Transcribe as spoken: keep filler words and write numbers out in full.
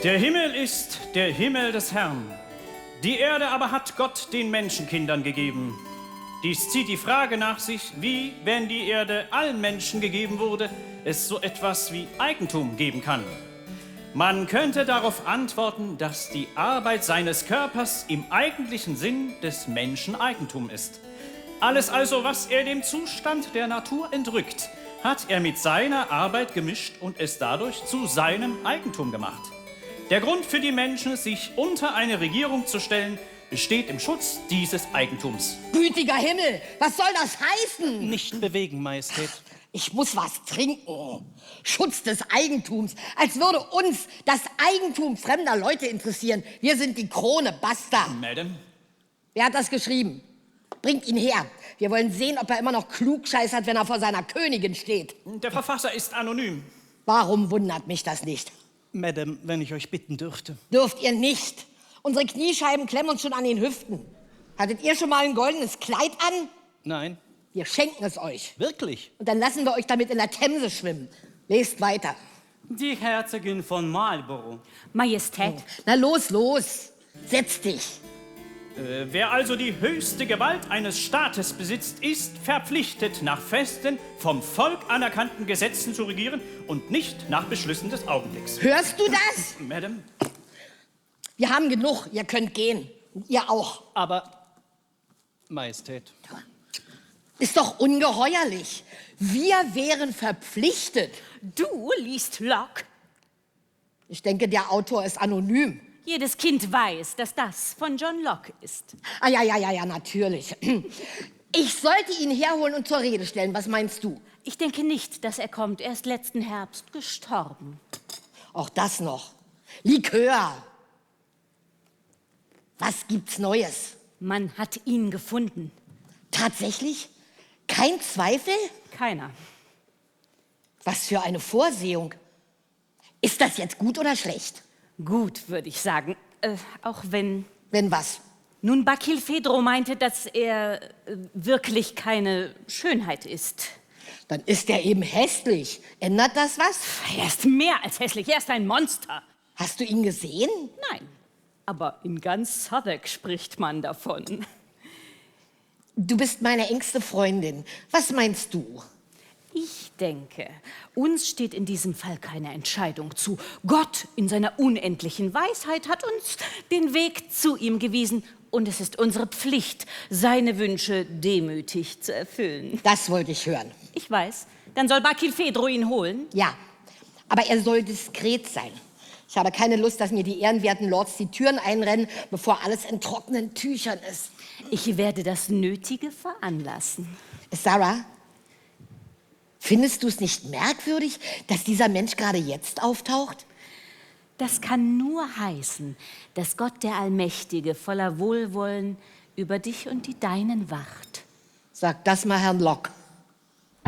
Der Himmel ist der Himmel des Herrn. Die Erde aber hat Gott den Menschenkindern gegeben. Dies zieht die Frage nach sich, wie, wenn die Erde allen Menschen gegeben wurde, es so etwas wie Eigentum geben kann. Man könnte darauf antworten, dass die Arbeit seines Körpers im eigentlichen Sinn des Menschen Eigentum ist. Alles also, was er dem Zustand der Natur entrückt, hat er mit seiner Arbeit gemischt und es dadurch zu seinem Eigentum gemacht. Der Grund für die Menschen, sich unter eine Regierung zu stellen, besteht im Schutz dieses Eigentums. Gütiger Himmel, was soll das heißen? Nicht bewegen, Majestät. Ich muss was trinken. Schutz des Eigentums. Als würde uns das Eigentum fremder Leute interessieren. Wir sind die Krone, basta. Madame? Wer hat das geschrieben? Bringt ihn her. Wir wollen sehen, ob er immer noch klugscheißert, wenn er vor seiner Königin steht. Der Verfasser ist anonym. Warum wundert mich das nicht? Madame, wenn ich euch bitten dürfte. Dürft ihr nicht. Unsere Kniescheiben klemmen uns schon an den Hüften. Hattet ihr schon mal ein goldenes Kleid an? Nein. Wir schenken es euch. Wirklich? Und dann lassen wir euch damit in der Themse schwimmen. Lest weiter. Die Herzogin von Marlborough. Majestät. Na los, los. Setz dich. Äh, wer also die höchste Gewalt eines Staates besitzt, ist verpflichtet, nach festen, vom Volk anerkannten Gesetzen zu regieren und nicht nach Beschlüssen des Augenblicks. Hörst du das? Madame? Wir haben genug. Ihr könnt gehen. Und ihr auch. Aber, Majestät. Ist doch ungeheuerlich. Wir wären verpflichtet. Du liest Locke. Ich denke, der Autor ist anonym. Jedes Kind weiß, dass das von John Locke ist. Ah ja, ja, ja, ja, natürlich. Ich sollte ihn herholen und zur Rede stellen. Was meinst du? Ich denke nicht, dass er kommt. Er ist letzten Herbst gestorben. Auch das noch. Likör. Was gibt's Neues? Man hat ihn gefunden. Tatsächlich? Kein Zweifel? Keiner. Was für eine Vorsehung. Ist das jetzt gut oder schlecht? Gut, würde ich sagen. Äh, auch wenn... Wenn was? Nun, Barkilphedro meinte, dass er äh, wirklich keine Schönheit ist. Dann ist er eben hässlich. Ändert das was? Er ist mehr als hässlich. Er ist ein Monster. Hast du ihn gesehen? Nein, aber in ganz Southwark spricht man davon. Du bist meine engste Freundin. Was meinst du? Ich denke, uns steht in diesem Fall keine Entscheidung zu. Gott in seiner unendlichen Weisheit hat uns den Weg zu ihm gewiesen. Und es ist unsere Pflicht, seine Wünsche demütig zu erfüllen. Das wollte ich hören. Ich weiß. Dann soll Barkilphedro ihn holen? Ja, aber er soll diskret sein. Ich habe keine Lust, dass mir die ehrenwerten Lords die Türen einrennen, bevor alles in trockenen Tüchern ist. Ich werde das Nötige veranlassen. Sarah, findest du es nicht merkwürdig, dass dieser Mensch gerade jetzt auftaucht? Das kann nur heißen, dass Gott der Allmächtige voller Wohlwollen über dich und die Deinen wacht. Sag das mal Herrn Locke.